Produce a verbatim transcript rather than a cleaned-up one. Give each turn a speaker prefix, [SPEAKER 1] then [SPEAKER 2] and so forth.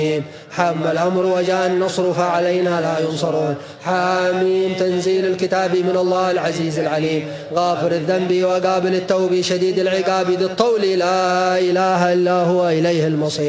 [SPEAKER 1] حام الأمر وجاء النصر فعلينا لا ينصرون. حاميم تنزيل الكتاب من الله العزيز العليم غافر الذنب وقابل التوب شديد العقاب ذي الطول لا إله إلا هو إليه المصير.